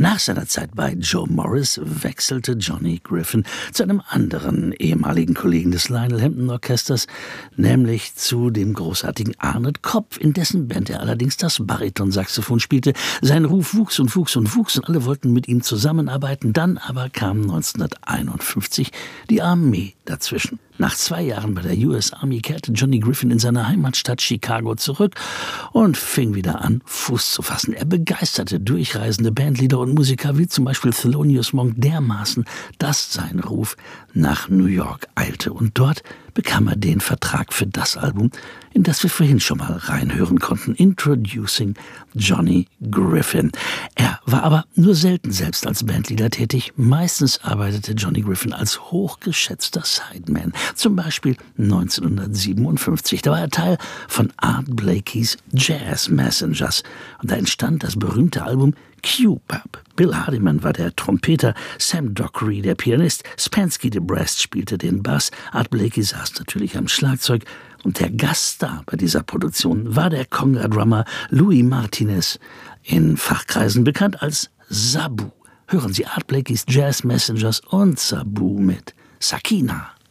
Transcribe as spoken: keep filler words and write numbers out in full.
Nach seiner Zeit bei Joe Morris wechselte Johnny Griffin zu einem anderen ehemaligen Kollegen des Lionel Hampton Orchesters, nämlich zu dem großartigen Arnold Kopf, in dessen Band er allerdings das Baritonsaxophon spielte. Sein Ruf wuchs und wuchs und wuchs und alle wollten mit ihm zusammenarbeiten. Dann aber kam neunzehnhunderteinundfünfzig die Armee dazwischen. Nach zwei Jahren bei der U S Army kehrte Johnny Griffin in seine Heimatstadt Chicago zurück und fing wieder an, Fuß zu fassen. Er begeisterte durchreisende Bandleader und Musiker wie zum Beispiel Thelonious Monk dermaßen, dass sein Ruf nach New York eilte. Und dort bekam er den Vertrag für das Album, in das wir vorhin schon mal reinhören konnten, Introducing Johnny Griffin. Er war aber nur selten selbst als Bandleader tätig. Meistens arbeitete Johnny Griffin als hochgeschätzter Sideman. Zum Beispiel neunzehnhundertsiebenundfünfzig. Da war er Teil von Art Blakey's Jazz Messengers. Und da entstand das berühmte Album Q-Bop. Bill Hardiman war der Trompeter, Sam Dockery der Pianist, Spansky de Brest spielte den Bass, Art Blakey saß natürlich am Schlagzeug und der Gaststar bei dieser Produktion war der Conga-Drummer Louis Martinez, in Fachkreisen bekannt als Sabu. Hören Sie Art Blakey's Jazz Messengers und Sabu mit Sakina.